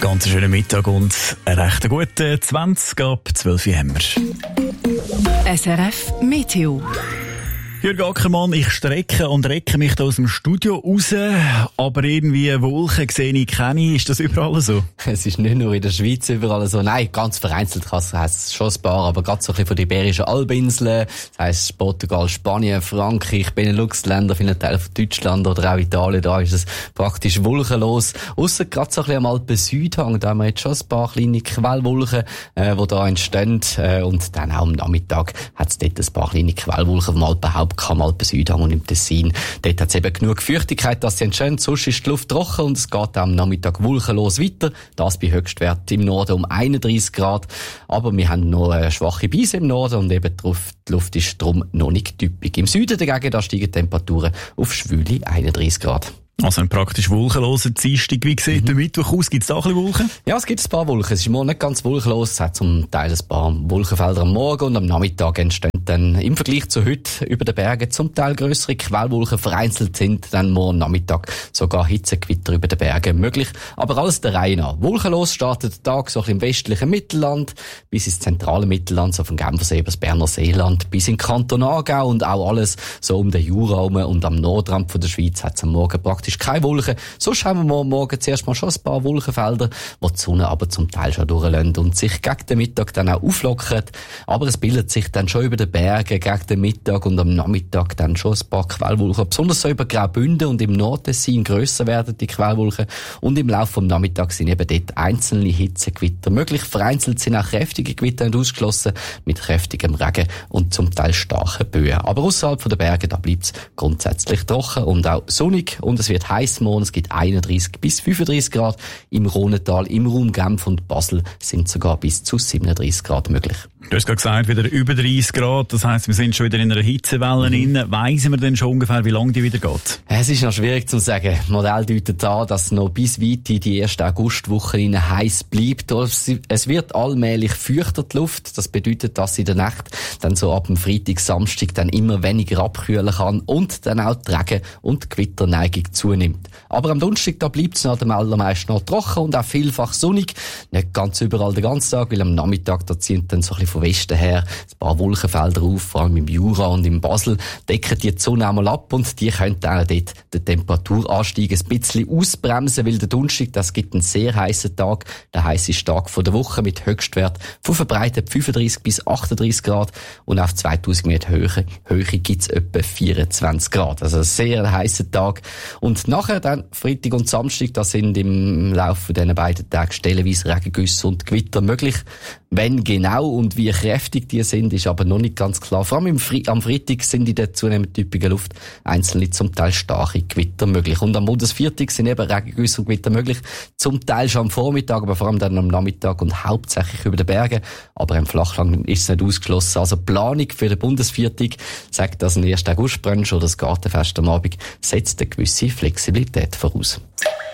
Ganz schönen Mittag und einen recht guten 20 ab 12 Uhr haben wir. SRF Meteo. Jürgen Ackermann, ich strecke und recke mich da aus dem Studio raus, aber irgendwie Wolken sehe ich keine. Ist das überall so? Es ist nicht nur in der Schweiz überall so. Nein, ganz vereinzelt heisst es schon ein paar, aber gerade so ein bisschen von den Iberischen Halbinseln, das heisst Portugal, Spanien, Frankreich, Benelux-Länder, viele Teile von Deutschland oder auch Italien, da ist es praktisch wolkenlos. Ausser gerade so ein bisschen am Alpen-Südhang, da haben wir jetzt schon ein paar kleine Quellwolken, die da entstehen, und dann auch am Nachmittag hat es dort ein paar kleine Quellwolken vom Alpenhaupt am Alpen-Südhang und im Tessin. Dort hat es eben genug Feuchtigkeit, dass sie entstehen. Sonst ist die Luft trocken und es geht am Nachmittag wolkenlos weiter. Das bei Höchstwert im Norden um 31 Grad. Aber wir haben noch eine schwache Brise im Norden und eben die Luft ist darum noch nicht typisch. Im Süden dagegen, da steigen die Temperaturen auf schwüle 31 Grad. Also ein praktisch wolkenloser Dienstag. Wie sieht der Mittwoch aus? Gibt es da ein bisschen Wolken? Ja, es gibt ein paar Wolken. Es ist morgen nicht ganz wolkenlos. Es hat zum Teil ein paar Wolkenfelder am Morgen und am Nachmittag entstehen dann im Vergleich zu heute über den Bergen zum Teil grössere Quellwolken. Vereinzelt sind dann morgen Nachmittag sogar Hitzegewitter über den Bergen möglich. Aber alles der Reihe nach. Wolkenlos startet der Tag so im westlichen Mittelland bis ins zentrale Mittelland, so vom Genfersee über das Berner Seeland bis in Kanton Aargau und auch alles so um den Jura herum und am Nordrand von der Schweiz hat es am Morgen praktisch keine Wolken. Sonst haben wir morgen zuerst mal schon ein paar Wolkenfelder, wo die Sonne aber zum Teil schon durchlöhnt und sich gegen den Mittag dann auch auflockert. Aber es bildet sich dann schon über den Bergen gegen den Mittag und am Nachmittag dann schon ein paar Quellwolken. Besonders so über Graubünden und im Nordtessin grösser werden die Quellwolken und im Laufe des Nachmittags sind eben dort einzelne Hitzegewitter möglich. Vereinzelt sind auch kräftige Gewitter nicht ausgeschlossen mit kräftigem Regen und zum Teil starken Böen. Aber außerhalb der Berge, da bleibt es grundsätzlich trocken und auch sonnig und es wird heiß morgen. Es gibt 31 bis 35 Grad im Rhonental, im Raum Genf und Basel sind sogar bis zu 37 Grad möglich. Du hast gerade gesagt, wieder über 30 Grad, das heisst, wir sind schon wieder in einer Hitzewelle drin. Weiss wir denn schon ungefähr, wie lange die wieder geht? Es ist noch schwierig zu sagen. Das Modell deutet an, dass noch bis weit in die erste Augustwoche heiß bleibt. Es wird allmählich feuchter die Luft. Das bedeutet, dass in der Nacht dann so ab dem Freitag, Samstag dann immer weniger abkühlen kann und dann auch die Regen- und Gewitterneigung zunimmt. Aber am Donnerstag, da bleibt es noch am allermeisten noch trocken und auch vielfach sonnig. Nicht ganz überall den ganzen Tag, weil am Nachmittag, da ziehen dann so ein bisschen von Westen her ein paar Wolkenfelder auf, vor allem im Jura und im Basel, decken die Sonne einmal ab und die könnten auch dort den Temperaturanstieg ein bisschen ausbremsen, weil der Donnerstag, das gibt einen sehr heissen Tag, der heisseste Tag von der Woche mit Höchstwert von verbreitet 35 bis 38 Grad und auf 2000 Meter Höhe gibt es etwa 24 Grad. Also ein sehr heisser Tag. Und nachher dann Freitag und Samstag, da sind im Laufe dieser beiden Tage stellenweise Regengüsse und Gewitter möglich. Wenn genau und wie kräftig die sind, ist aber noch nicht ganz klar. Vor allem am Freitag sind in der zunehmend typischen Luft einzelne zum Teil starke Gewitter möglich. Und am Bundesviertag sind eben Regengüsse und Gewitter möglich. Zum Teil schon am Vormittag, aber vor allem dann am Nachmittag und hauptsächlich über den Bergen. Aber im Flachland ist es nicht ausgeschlossen. Also die Planung für den Bundesviertag sagt, dass ein 1. August-Brunch oder das Gartenfest am Abend setzt eine gewisse Flexibilität voraus.